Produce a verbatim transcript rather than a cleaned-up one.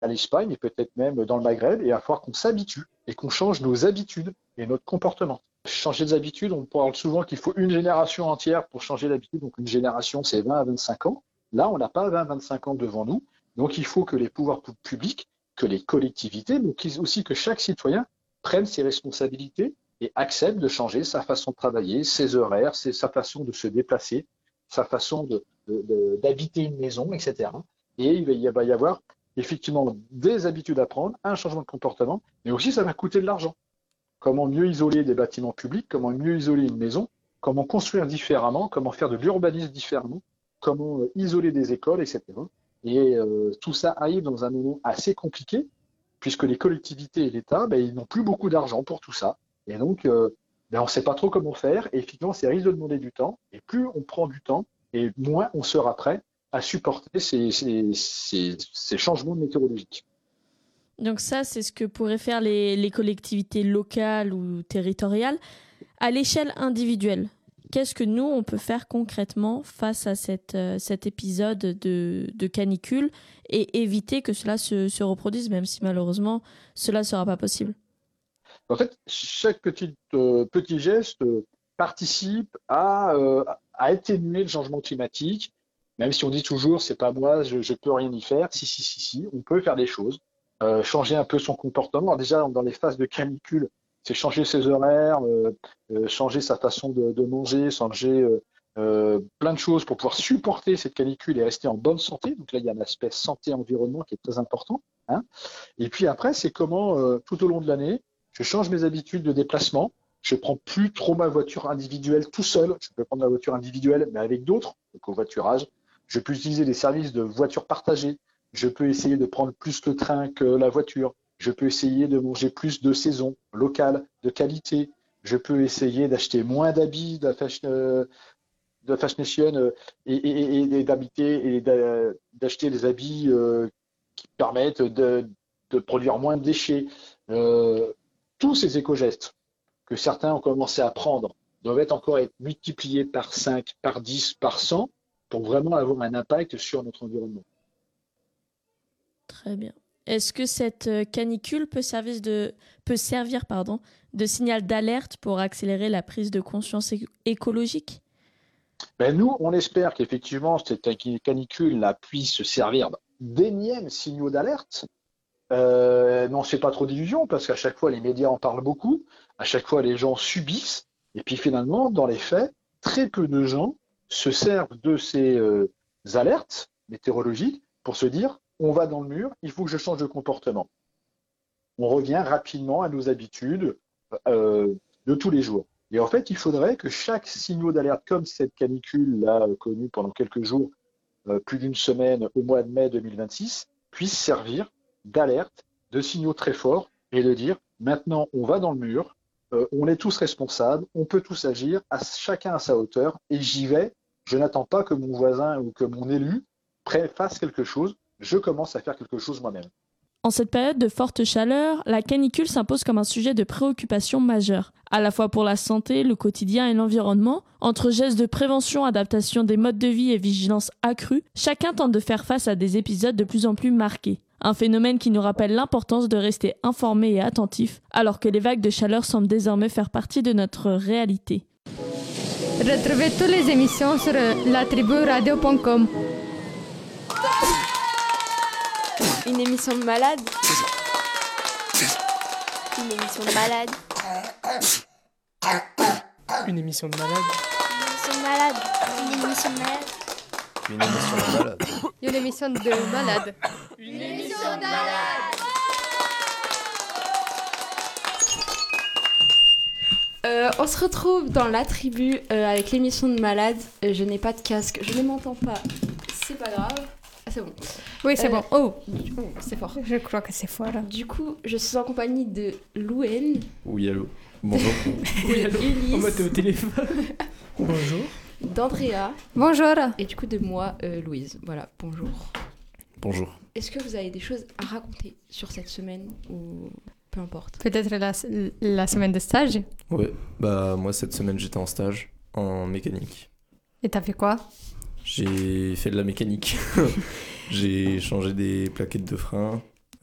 l'Espagne et peut-être même dans le Maghreb, et il va falloir qu'on s'habitue et qu'on change nos habitudes et notre comportement. Changer des habitudes, on parle souvent qu'il faut une génération entière pour changer d'habitude, donc une génération c'est vingt à vingt-cinq ans. Là, on n'a pas vingt à vingt-cinq ans devant nous, donc il faut que les pouvoirs publics, que les collectivités, mais aussi que chaque citoyen prenne ses responsabilités et accepte de changer sa façon de travailler, ses horaires, sa façon de se déplacer, sa façon de, de, de, d'habiter une maison, et cetera. Et il va y avoir effectivement des habitudes à prendre, un changement de comportement, mais aussi ça va coûter de l'argent. Comment mieux isoler des bâtiments publics, comment mieux isoler une maison, comment construire différemment, comment faire de l'urbanisme différemment, comment isoler des écoles, et cetera. Et euh, tout ça arrive dans un moment assez compliqué, puisque les collectivités et l'État, ben, ils n'ont plus beaucoup d'argent pour tout ça. Et donc, euh, ben, on ne sait pas trop comment faire. Et effectivement, ça risque de demander du temps. Et plus on prend du temps, et moins on sera prêt à supporter ces, ces, ces, ces changements météorologiques. Donc ça, c'est ce que pourraient faire les, les collectivités locales ou territoriales. À l'échelle individuelle, qu'est-ce que nous, on peut faire concrètement face à cette, euh, cet épisode de, de canicule et éviter que cela se, se reproduise, même si malheureusement, cela ne sera pas possible? En fait, chaque petit, euh, petit geste participe à, euh, à atténuer le changement climatique, même si on dit toujours, c'est pas moi, je ne peux rien y faire. Si, si, si, si, on peut faire des choses. Euh, changer un peu son comportement. Alors déjà, dans les phases de canicule, c'est changer ses horaires, euh, euh, changer sa façon de, de manger, changer euh, euh, plein de choses pour pouvoir supporter cette canicule et rester en bonne santé. Donc là, il y a un aspect santé-environnement qui est très important. Hein. Et puis après, c'est comment, euh, tout au long de l'année, je change mes habitudes de déplacement. Je prends plus trop ma voiture individuelle tout seul. Je peux prendre ma voiture individuelle, mais avec d'autres, le covoiturage. Je peux utiliser des services de voitures partagées. Je peux essayer de prendre plus le train que la voiture. Je peux essayer de manger plus de saison, locale, de qualité. Je peux essayer d'acheter moins d'habits de fashion, de fast fashion et, et, et d'habiter et d'acheter des habits euh, qui permettent de, de produire moins de déchets. Euh, tous ces éco-gestes que certains ont commencé à prendre doivent être encore être multipliés par cinq, par dix, par cent pour vraiment avoir un impact sur notre environnement. Très bien. Est-ce que cette canicule peut servir de, peut servir, pardon, de signal d'alerte pour accélérer la prise de conscience é- écologique ? Ben nous, on espère qu'effectivement, cette canicule-là puisse servir d'énièmes signaux d'alerte. Euh, mais on ne se fait pas trop d'illusions parce qu'à chaque fois, les médias en parlent beaucoup. À chaque fois, les gens subissent. Et puis finalement, dans les faits, très peu de gens se servent de ces euh, alertes météorologiques pour se dire on va dans le mur, il faut que je change de comportement. On revient rapidement à nos habitudes euh, de tous les jours. Et en fait, il faudrait que chaque signal d'alerte, comme cette canicule-là connue pendant quelques jours, euh, plus d'une semaine au mois de mai deux mille vingt-six, puisse servir d'alerte, de signaux très forts et de dire maintenant on va dans le mur, euh, on est tous responsables, on peut tous agir, à chacun à sa hauteur, et j'y vais. Je n'attends pas que mon voisin ou que mon élu fasse quelque chose. Je commence à faire quelque chose moi-même. En cette période de forte chaleur, la canicule s'impose comme un sujet de préoccupation majeur, à la fois pour la santé, le quotidien et l'environnement. Entre gestes de prévention, adaptation des modes de vie et vigilance accrue, chacun tente de faire face à des épisodes de plus en plus marqués. Un phénomène qui nous rappelle l'importance de rester informé et attentif, alors que les vagues de chaleur semblent désormais faire partie de notre réalité. Retrouvez toutes les émissions sur la tribu radio point com. Une émission de malade. Une émission de malade. Une émission de malade. Une émission de malade. Une émission de malade. Une émission de malade. Une émission de malade. Une émission de malade. Euh, on se retrouve dans la tribu euh, avec l'émission de malade. Euh, je n'ai pas de casque, je ne m'entends pas. C'est pas grave. Ah, c'est bon. Oui, c'est euh, bon. Oh. oh, c'est fort. Je crois que c'est fort. Du coup, je suis en compagnie de Louane. Oui, allô. Bonjour. Oui, allô. Ulysse. On m'a été au téléphone. Bonjour. D'Andrea. Bonjour. Et du coup, de moi, euh, Louise. Voilà, bonjour. Bonjour. Est-ce que vous avez des choses à raconter sur cette semaine ou peu importe? Peut-être la, la semaine de stage. Ouais, bah moi cette semaine j'étais en stage en mécanique. Et t'as fait quoi? J'ai fait de la mécanique. J'ai changé des plaquettes de frein,